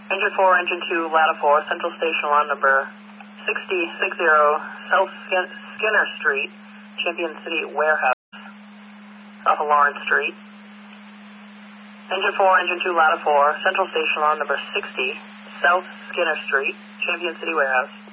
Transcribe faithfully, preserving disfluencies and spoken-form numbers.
Engine four, Engine two, Ladder four, Central Station Line number sixty sixty, South Skin Skinner Street, Champion City Warehouse, off of Lawrence Street. Engine four, Engine two, Ladder four, Central Station Line number sixty, South Skinner Street, Champion City Warehouse.